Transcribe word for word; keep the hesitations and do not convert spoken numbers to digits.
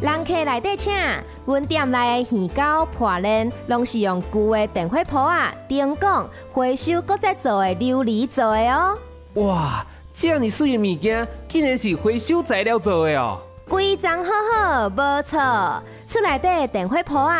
人客内底请，阮店内的鱼糕、破链，拢是用旧的电火煲啊、灯管、回收搁再做的琉璃做的哦。 哇，这样水的物件，竟然是回收材料做的哦！ 规张好好，无错。厝内底的电火煲啊。